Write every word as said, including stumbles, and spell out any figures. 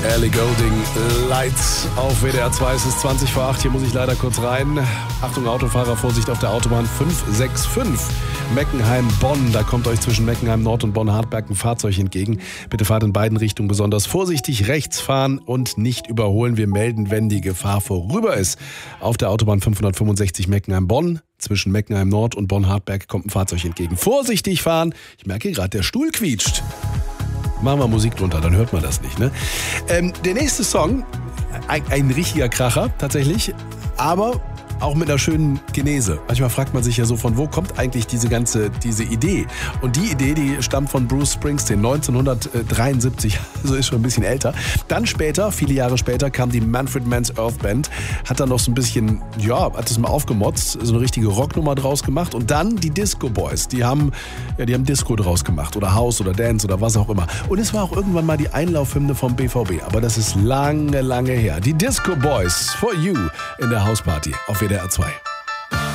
Ellie Goulding, Lights auf W D R zwei. Es ist zwanzig vor acht. Hier muss ich leider kurz rein. Achtung, Autofahrer, Vorsicht auf der Autobahn fünf sechs fünf. Meckenheim-Bonn. Da kommt euch zwischen Meckenheim Nord und Bonn-Hartberg ein Fahrzeug entgegen. Bitte fahrt in beiden Richtungen besonders vorsichtig. Rechts fahren und nicht überholen. Wir melden, wenn die Gefahr vorüber ist. Auf der Autobahn fünfhundertfünfundsechzig Meckenheim-Bonn. Zwischen Meckenheim Nord und Bonn-Hartberg kommt ein Fahrzeug entgegen. Vorsichtig fahren. Ich merke gerade, der Stuhl quietscht. Machen wir Musik drunter, dann hört man das nicht. Ne? Ähm, der nächste Song, ein, ein richtiger Kracher tatsächlich, aber auch mit einer schönen Genese. Manchmal fragt man sich ja so, von wo kommt eigentlich diese ganze diese Idee? Und die Idee, die stammt von Bruce Springsteen neunzehnhundertdreiundsiebzig, also ist schon ein bisschen älter. Dann später, viele Jahre später, kam die Manfred Mann's Earth Band, hat dann noch so ein bisschen, ja, hat das mal aufgemotzt, so eine richtige Rocknummer draus gemacht. Und dann die Disco Boys, die haben, ja, die haben Disco draus gemacht oder House oder Dance oder was auch immer. Und es war auch irgendwann mal die Einlaufhymne vom B V B, aber das ist lange, lange her. Die Disco Boys for you in der Hausparty auf W D R zwei.